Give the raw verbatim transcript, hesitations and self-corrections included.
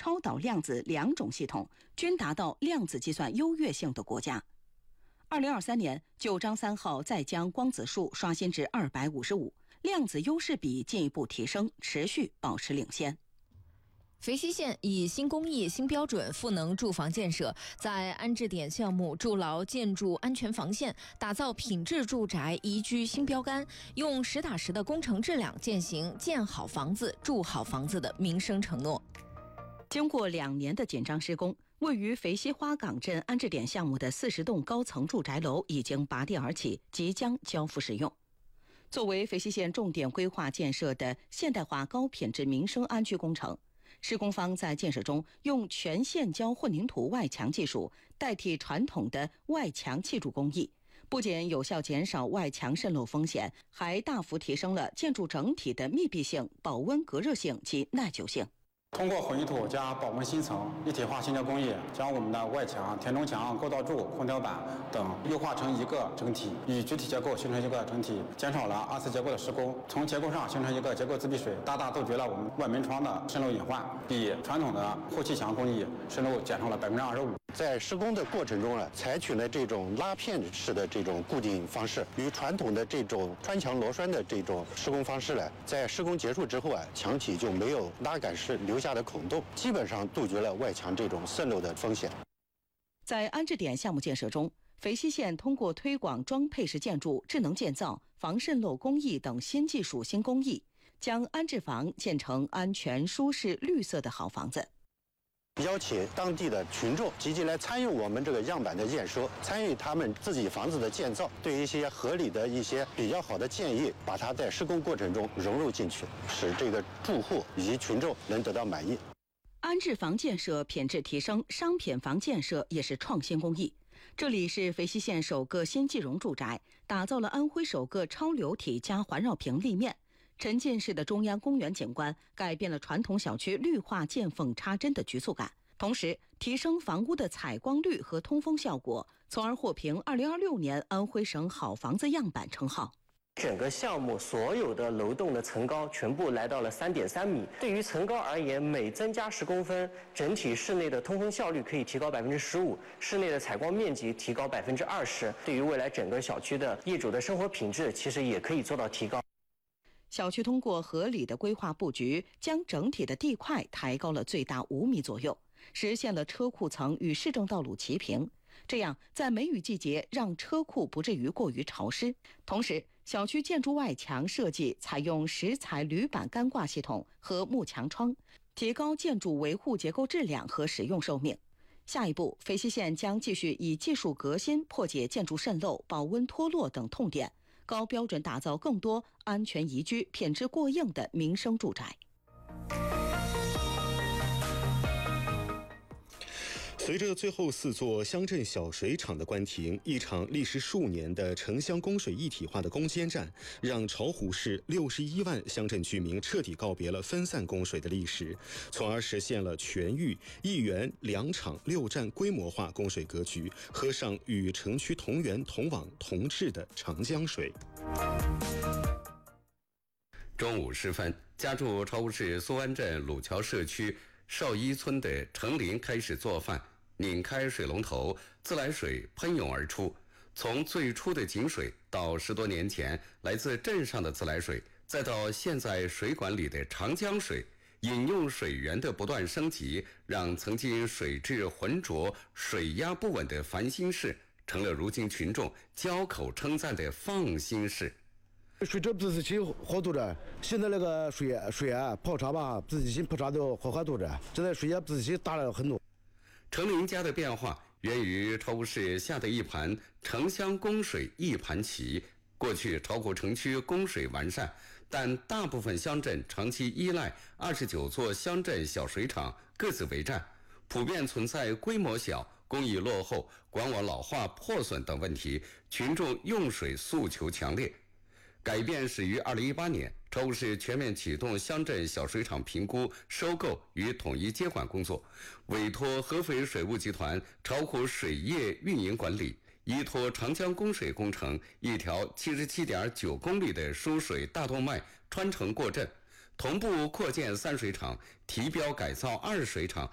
超导量子两种系统均达到量子计算优越性的国家。二零二三年，九章三号再将光子数刷新至二百五十五，量子优势比进一步提升，持续保持领先。 肥西县以新工艺、新标准赋能住房建设，在安置点项目筑牢建筑安全防线，打造品质住宅宜居新标杆，用实打实的工程质量践行建好房子、住好房子的民生承诺。 经过两年的紧张施工，位于肥西花岗镇安置点项目的四十栋高层住宅楼已经拔地而起，即将交付使用。作为肥西县重点规划建设的现代化高品质民生安居工程，施工方在建设中用全线胶混凝土外墙技术代替传统的外墙砌筑工艺，不仅有效减少外墙渗漏风险，还大幅提升了建筑整体的密闭性、保温隔热性及耐久性。 通过混凝土加保温新层一体化新胶工艺，将我们的外墙、填充墙、构造柱、空调板等优化成一个整体，与主体结构形成一个整体，减少了二次结构的施工，从结构上形成一个结构自闭水，大大杜绝了我们外门窗的渗漏隐患，比传统的后砌墙工艺渗漏减少了百分之二十五。 在施工的过程中啊，采取了这种拉片式的这种固定方式，与传统的这种穿墙螺栓的这种施工方式呢，在施工结束之后啊，墙体就没有拉杆式留下的孔洞，基本上杜绝了外墙这种渗漏的风险。 在安置点项目建设中，肥西县通过推广装配式建筑、智能建造、防渗漏工艺等新技术、新工艺，将安置房建成安全、舒适、绿色的好房子。 邀请当地的群众积极来参与我们这个样板的验收，参与他们自己房子的建造，对一些合理的一些比较好的建议，把它在施工过程中融入进去，使这个住户以及群众能得到满意。 安置房建设品质提升，商品房建设也是创新工艺。这里是肥西县首个新即溶住宅，打造了安徽首个超流体加环绕屏立面。沉浸式的中央公园景观改变了传统小区绿化见缝插针的局促感，同时提升房屋的采光率和通风效果，从而获评二零二六年安徽省好房子样板称号。 整个项目所有的楼栋的层高全部来到了 三点三米。对于层高而言，每增加十公分，整体室内的通风效率可以提高百分之十五，室内的采光面积提高百分之二十。对于未来整个小区的业主的生活品质，其实也可以做到提高。 小区通过合理的规划布局，将整体的地块抬高了最大五米左右，实现了车库层与市政道路齐平。这样，在梅雨季节让车库不至于过于潮湿。同时，小区建筑外墙设计采用石材铝板干挂系统和幕墙窗，提高建筑维护结构质量和使用寿命。下一步，肥西县将继续以技术革新破解建筑渗漏、保温脱落等痛点，高标准打造更多安全宜居、品质过硬的民生住宅。 随着最后四座乡镇小水厂的关停，一场历时数年的城乡供水一体化的攻坚战，让巢湖市六十一万乡镇居民彻底告别了分散供水的历史，从而实现了全域一园两厂六站规模化供水格局，喝上与城区同源同网同治的长江水。 中午时分，家住巢湖市苏湾镇鲁桥社区邵一村的程林开始做饭，拧开水龙头，自来水喷涌而出。从最初的井水到十多年前来自镇上的自来水，再到现在水管里的长江水，饮用水源的不断升级，让曾经水质浑浊、水压不稳的烦心事，成了如今群众交口称赞的放心事。 水质自己去好多着，现在那个水水啊泡茶吧，自己去泡茶都好很多着，现在水也自己打了很多。 程林家的变化源于巢湖市下的一盘城乡供水一盘棋。过去巢湖城区供水完善，但大部分乡镇长期依赖二十九座乡镇小水厂各自为战，普遍存在规模小、工艺落后、管网老化破损等问题，群众用水诉求强烈。改变始于二零一八年，巢湖市全面启动乡镇小水厂评估、收购与统一接管工作，委托合肥水务集团巢湖水业运营管理，依托长江供水工程一条七十七点九公里的输水大动脉穿城过镇，同步扩建三水厂，提标改造二水厂